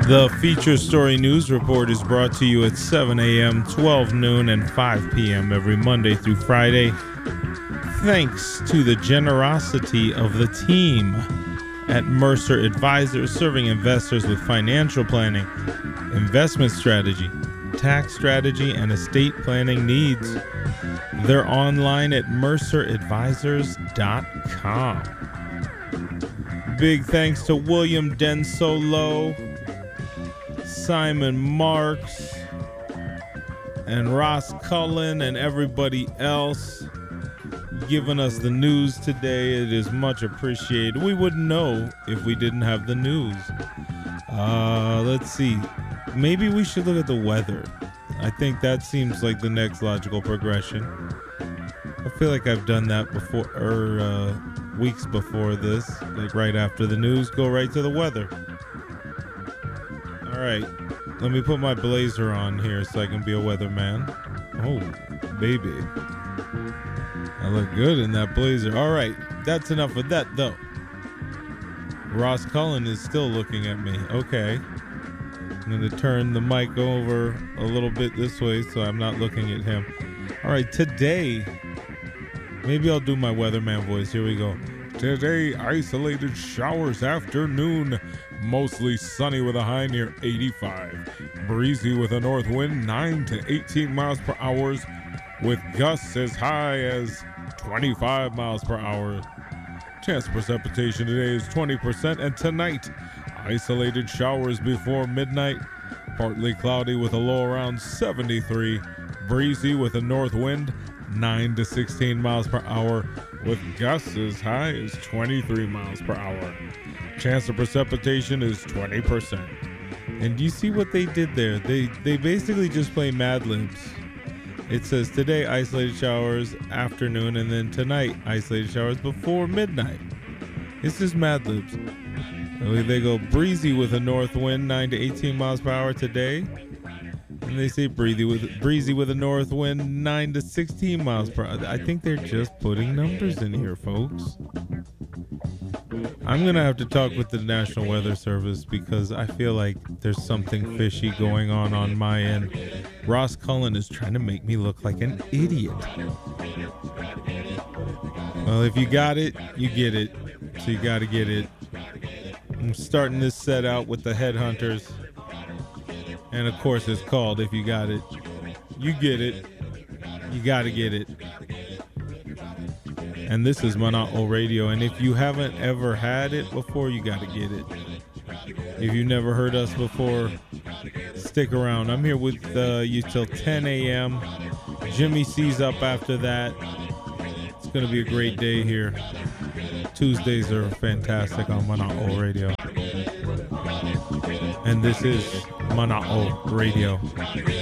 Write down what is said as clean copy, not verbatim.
The Feature Story News Report is brought to you at 7 a.m., 12 noon, and 5 p.m. every Monday through Friday. Thanks to the generosity of the team at Mercer Advisors, serving investors with financial planning, investment strategy, tax strategy, and estate planning needs. They're online at merceradvisors.com. Big thanks to William Densolo, Simon Marks, and Ross Cullen, and everybody else giving us the news today. It is much appreciated. We wouldn't know if we didn't have the news. Let's see. Maybe we should look at the weather. I think that seems like the next logical progression. I feel like I've done that before, or weeks before this, like right after the news, go right to the weather. All right, let me put my blazer on here so I can be a weatherman. Oh, baby. I look good in that blazer. All right, that's enough of that, though. Ross Cullen is still looking at me. Okay. I'm going to turn the mic over a little bit this way so I'm not looking at him. All right, today, maybe I'll do my weatherman voice. Here we go. Today, isolated showers afternoon. Mostly sunny with a high near 85. Breezy with a north wind 9 to 18 miles per hour with gusts as high as 25 miles per hour. Chance of precipitation today is 20%, and tonight, isolated showers before midnight. Partly cloudy with a low around 73. Breezy with a north wind 9 to 16 miles per hour with gusts as high as 23 miles per hour. Chance of precipitation is 20%. And do you see what they did there? They basically just play Mad Libs. It says today isolated showers afternoon, and then tonight isolated showers before midnight. This is Mad Libs. They go breezy with a north wind 9 to 18 miles per hour today. And they say breezy with a north wind 9 to 16 miles per hour. I think they're just putting numbers in here, folks. I'm going to have to talk with the National Weather Service because I feel like there's something fishy going on my end. Ross Cullen is trying to make me look like an idiot. Well, if you got it, you get it. So you got to get it. I'm starting this set out with the Headhunters. And of course it's called If You Got It, You Get It. You got to get it. And this is Mana'o Radio. And if you haven't ever had it before, you got to get it. If you've never heard us before, stick around. I'm here with you till 10 a.m. Jimmy C's up after that. It's going to be a great day here. Tuesdays are fantastic on Mana'o Radio. And this is Mana'o Radio.